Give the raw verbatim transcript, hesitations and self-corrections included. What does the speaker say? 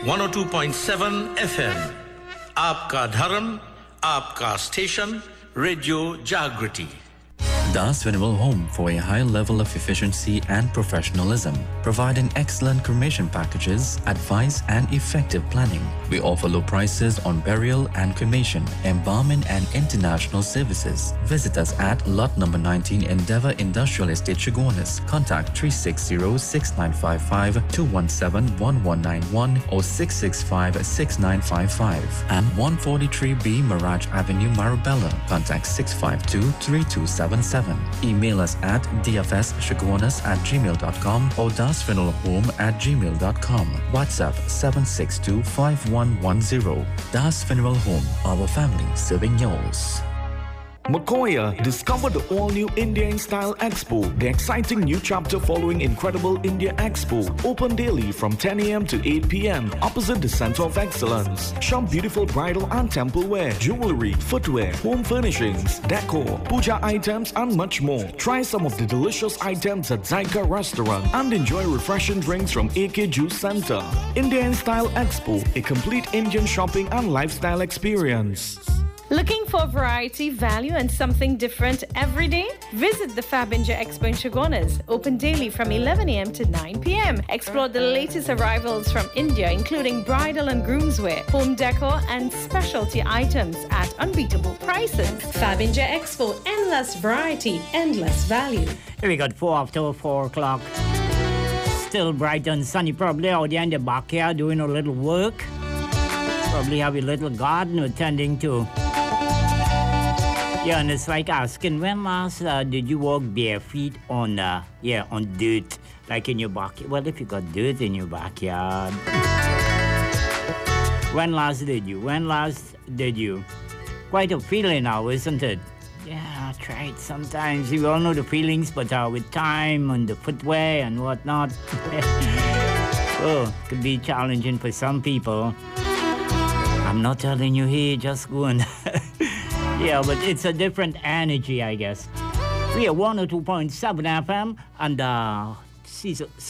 one oh two point seven F M. आपका धर्म, आपका स्टेशन, रेडियो जागृति. Das Venerable Home for a high level of efficiency and professionalism, providing excellent cremation packages, advice and effective planning. We offer low prices on burial and cremation, embalming and international services. Visit us at lot number nineteen Endeavour Industrial Estate, Chaguanas. Contact three six zero, six nine five five, two one seven, one one nine one or six six five, six nine five five. And one forty-three B Mirage Avenue, Marabella. Contact six five two, three two seven seven. Email us at dfschaguanas at gmail dot com or dasfuneralhome at gmail dot com. WhatsApp seven six two, five one one zero. Das Funeral Home, our family serving yours. Makoya, discover the all-new India in Style Expo, the exciting new chapter following Incredible India Expo. Open daily from ten a m to eight p m opposite the Center of Excellence. Shop beautiful bridal and temple wear, jewelry, footwear, home furnishings, decor, puja items and much more. Try some of the delicious items at Zyka Restaurant and enjoy refreshing drinks from A K Juice Center. India in Style Expo, a complete Indian shopping and lifestyle experience. Looking for variety, value, and something different every day? Visit the Fab India Expo in Chaguanas. Open daily from eleven a m to nine p m Explore the latest arrivals from India, including bridal and groomswear, home decor, and specialty items at unbeatable prices. Fab India Expo, endless variety, endless value. Here we got four after four o'clock. Still bright and sunny, probably out there in the backyard doing a little work. Probably have a little garden attending to. Yeah, and it's like asking, when last uh, did you walk bare feet on, uh, yeah, on dirt, like in your backyard? Well, if you got dirt in your backyard. When last did you? When last did you? Quite a feeling now, isn't it? Yeah, I tried sometimes. You all know the feelings, but uh, with time and the footwear and whatnot, oh, it could be challenging for some people. I'm not telling you here, just go and... Yeah, but it's a different energy, I guess. We are one oh two point seven F M and uh, season...